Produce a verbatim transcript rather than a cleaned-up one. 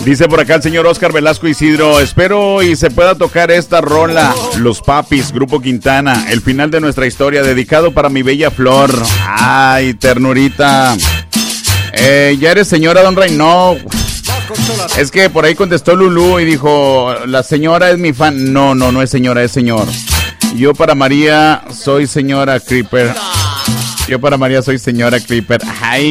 Dice por acá el señor Oscar Velasco Isidro, espero y se pueda tocar esta rola, Los Papis, Grupo Quintana, el final de nuestra historia, dedicado para mi bella Flor. Ay, ternurita. Eh, ya eres señora, don Ray. No, es que por ahí contestó Lulú y dijo, la señora es mi fan. No, no, no es señora, es señor. Yo para María soy señora Creeper. Yo para María soy señora Creeper. Ay.